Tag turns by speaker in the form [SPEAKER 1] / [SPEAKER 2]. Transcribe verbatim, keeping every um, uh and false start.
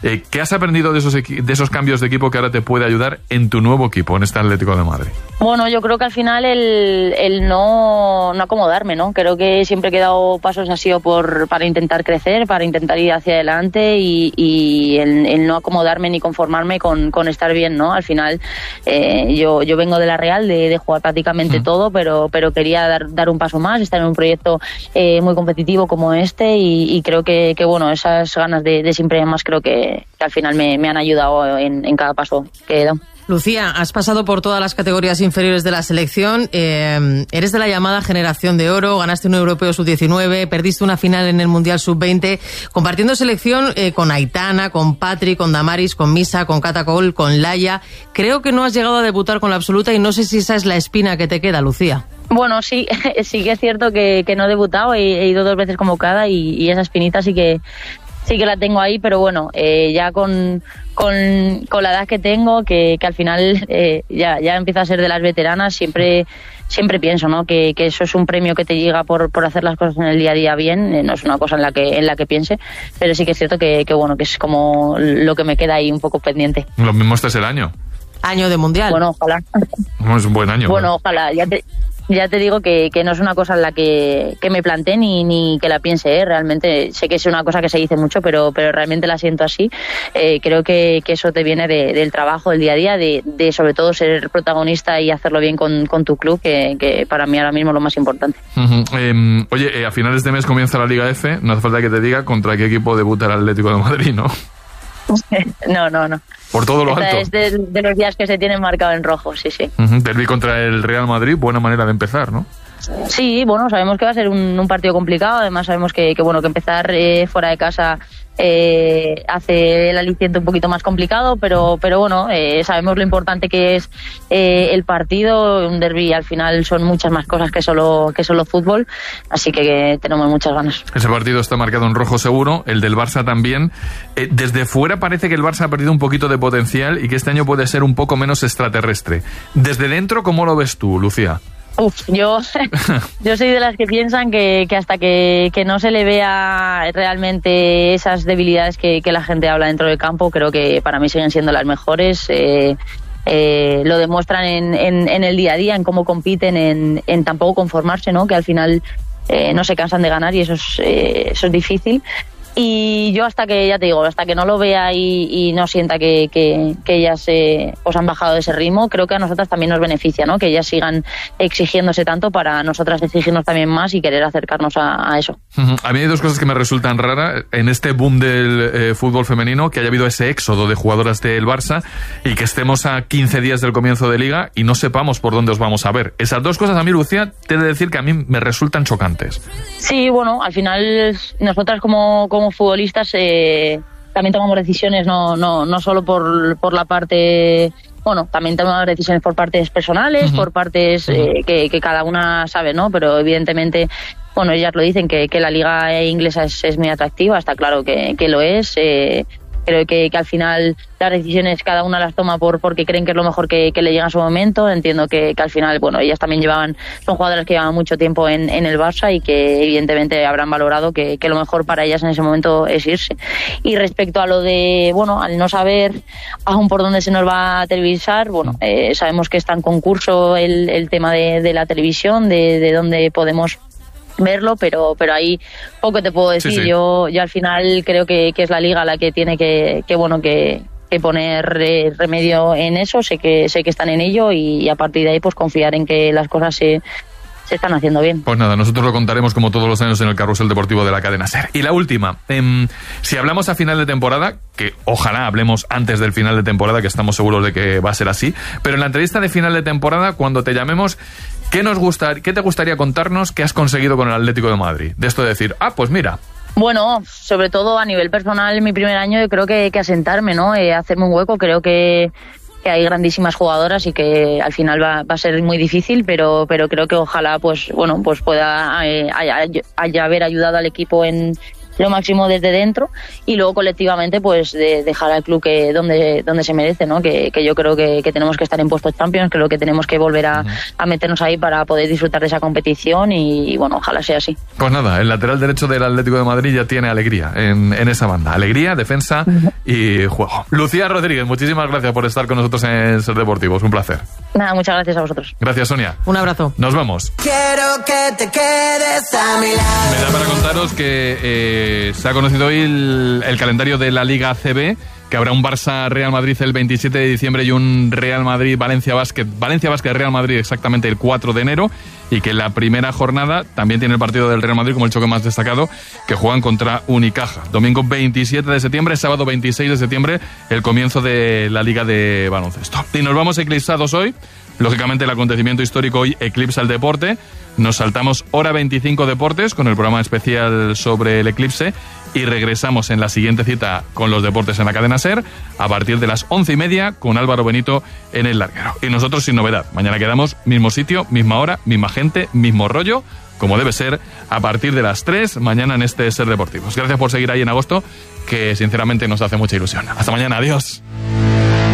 [SPEAKER 1] Eh, ¿Qué has aprendido de esos, equi- de esos cambios de equipo que ahora te puede ayudar en tu nuevo equipo, en este Atlético de Madrid?
[SPEAKER 2] Bueno, yo creo que al final el, el no, no acomodarme, ¿no? Creo que siempre que he dado pasos ha sido por, para intentar crecer, para intentar ir hacia adelante y, y el, el no acomodarme ni conformarme con, con estar bien, ¿no? Al final eh, yo, yo vengo de la Real, de, de jugar prácticamente uh-huh. todo, pero, pero quería dar, dar un paso más, estar en un proyecto eh, muy competitivo como este y, y creo que, que, bueno, esas ganas de, de siempre más creo que, que al final me, me han ayudado en, en cada paso que he dado.
[SPEAKER 3] Lucía, has pasado por todas las categorías inferiores de la selección, eh, eres de la llamada generación de oro, ganaste un europeo sub diecinueve, perdiste una final en el Mundial sub veinte, compartiendo selección eh, con Aitana, con Patri, con Damaris, con Misa, con Catacol, con Laia. Creo que no has llegado a debutar con la absoluta y no sé si esa es la espina que te queda, Lucía.
[SPEAKER 2] Bueno, sí, sí que es cierto que, que no he debutado, he, he ido dos veces convocada y, y esa espinita sí que... Sí que la tengo ahí, pero bueno, eh, ya con, con, con la edad que tengo, que, que al final eh, ya, ya empieza a ser de las veteranas, siempre siempre pienso, ¿no? Que, que eso es un premio que te llega por, por hacer las cosas en el día a día bien, eh, no es una cosa en la que en la que piense, pero sí que es cierto que, que bueno, que es como lo que me queda ahí un poco pendiente.
[SPEAKER 1] Lo mismo este es el año.
[SPEAKER 3] Año de Mundial.
[SPEAKER 2] Bueno, ojalá.
[SPEAKER 1] Es un buen año.
[SPEAKER 2] Bueno,
[SPEAKER 1] ¿no?
[SPEAKER 2] ojalá, ya te... Ya te digo que, que no es una cosa en la que, que me planteé ni, ni que la piense, ¿eh? Realmente sé que es una cosa que se dice mucho, pero, pero realmente la siento así. Eh, creo que, que eso te viene de, del trabajo, del día a día, de, de sobre todo ser protagonista y hacerlo bien con, con tu club, que, que para mí ahora mismo es lo más importante.
[SPEAKER 1] Uh-huh. Eh, oye, eh, a finales de mes comienza la Liga F, no hace falta que te diga contra qué equipo debuta el Atlético de Madrid, ¿no?
[SPEAKER 2] No, no, no.
[SPEAKER 1] Por todo lo
[SPEAKER 2] Esta
[SPEAKER 1] alto.
[SPEAKER 2] Es de, de los días que se tienen marcado en rojo, sí, sí.
[SPEAKER 1] Uh-huh. Derbi contra el Real Madrid, buena manera de empezar, ¿no?
[SPEAKER 2] Sí, bueno, sabemos que va a ser un, un partido complicado, además sabemos que, que bueno, que empezar eh, fuera de casa eh, hace el aliciente un poquito más complicado, pero pero bueno, eh, sabemos lo importante que es eh, el partido, un derbi al final son muchas más cosas que solo que solo fútbol, así que, que tenemos muchas ganas.
[SPEAKER 1] Ese partido está marcado en rojo seguro, el del Barça también. Eh, desde fuera parece que el Barça ha perdido un poquito de potencial y que este año puede ser un poco menos extraterrestre. Desde dentro, ¿cómo lo ves tú, Lucía?
[SPEAKER 2] Uf, yo, yo soy de las que piensan que, que hasta que, que no se le vea realmente esas debilidades que, que la gente habla dentro del campo, creo que para mí siguen siendo las mejores. Eh, eh, lo demuestran en, en, en el día a día, en cómo compiten, en, en tampoco conformarse, ¿no? Que al final eh, no se cansan de ganar y eso es, eh, eso es difícil. Y yo hasta que, ya te digo, hasta que no lo vea y, y no sienta que, que, que ellas eh, pues han bajado de ese ritmo, creo que a nosotras también nos beneficia, ¿no? Que ellas sigan exigiéndose tanto para nosotras exigirnos también más y querer acercarnos a, a eso.
[SPEAKER 1] Uh-huh. A mí hay dos cosas que me resultan raras en este boom del eh, fútbol femenino, que haya habido ese éxodo de jugadoras del Barça y que estemos a quince días del comienzo de Liga y no sepamos por dónde os vamos a ver. Esas dos cosas a mí, Lucía, te he de decir que a mí me resultan chocantes.
[SPEAKER 2] Sí, bueno, al final nosotras como, como como futbolistas eh, también tomamos decisiones no no no solo por por la parte, bueno, también tomamos decisiones por partes personales, uh-huh. por partes eh, que, que cada una sabe, ¿no? Pero evidentemente, bueno, ellas lo dicen que, que la liga inglesa es, es muy atractiva, está claro que, que lo es. Eh, creo que, que al final las decisiones cada una las toma por porque creen que es lo mejor que, que le llega a su momento. Entiendo que, que al final, bueno, ellas también llevaban, son jugadoras que llevaban mucho tiempo en, en el Barça y que evidentemente habrán valorado que, que lo mejor para ellas en ese momento es irse. Y respecto a lo de, bueno, al no saber aún por dónde se nos va a televisar, bueno, eh, sabemos que está en concurso el, el tema de, de la televisión, de, de dónde podemos verlo, pero pero ahí poco te puedo decir. Sí, sí. Yo yo al final creo que, que es la liga la que tiene que, que bueno que, que poner eh, remedio en eso. Sé que sé que están en ello y, y a partir de ahí pues confiar en que las cosas se se están haciendo bien.
[SPEAKER 1] Pues nada, nosotros lo contaremos como todos los años en el Carrusel Deportivo de la cadena SER. Y la última, eh, si hablamos a final de temporada, que ojalá hablemos antes del final de temporada, que estamos seguros de que va a ser así, pero en la entrevista de final de temporada, cuando te llamemos, ¿qué nos gusta, qué te gustaría contarnos que has conseguido con el Atlético de Madrid? De esto de decir, ah, pues mira.
[SPEAKER 2] Bueno, sobre todo a nivel personal, en mi primer año yo creo que, que asentarme, ¿no? Eh, hacerme un hueco, creo que que hay grandísimas jugadoras y que al final va, va a ser muy difícil, pero pero creo que ojalá pues bueno pues pueda eh, haya, haya haber ayudado al equipo en lo máximo desde dentro y luego colectivamente pues de, dejar al club que donde donde se merece, ¿no? Que, que yo creo que, que tenemos que estar en puestos Champions, creo que tenemos que volver a, a meternos ahí para poder disfrutar de esa competición y, y bueno, ojalá sea así.
[SPEAKER 1] Pues nada, el lateral derecho del Atlético de Madrid ya tiene alegría en, en esa banda, alegría, defensa y juego. Lucía Rodríguez, muchísimas gracias por estar con nosotros en Ser Deportivos, un placer.
[SPEAKER 2] Nada, muchas gracias a vosotros.
[SPEAKER 1] Gracias, Sonia.
[SPEAKER 3] Un abrazo.
[SPEAKER 1] Nos vamos.
[SPEAKER 4] Quiero que te quedes a mi lado.
[SPEAKER 1] Me da para contaros que eh, se ha conocido hoy el, el calendario de la Liga A C B, que habrá un Barça-Real Madrid el veintisiete de diciembre y un Real Madrid-Valencia Basket, Valencia Basket-Real Madrid exactamente el cuatro de enero, y que la primera jornada también tiene el partido del Real Madrid como el choque más destacado, que juegan contra Unicaja. Domingo veintisiete de septiembre, sábado veintiséis de septiembre, el comienzo de la Liga de Baloncesto. Y nos vamos eclipsados hoy. Lógicamente el acontecimiento histórico hoy eclipsa el deporte. Nos saltamos hora veinticinco deportes con el programa especial sobre el eclipse y regresamos en la siguiente cita con los deportes en la cadena SER a partir de las once y media con Álvaro Benito en el larguero. Y nosotros sin novedad. Mañana quedamos mismo sitio, misma hora, misma gente, mismo rollo, como debe ser, a partir de las tres mañana en este Ser Deportivos. Gracias por seguir ahí en agosto, que sinceramente nos hace mucha ilusión. Hasta mañana, adiós.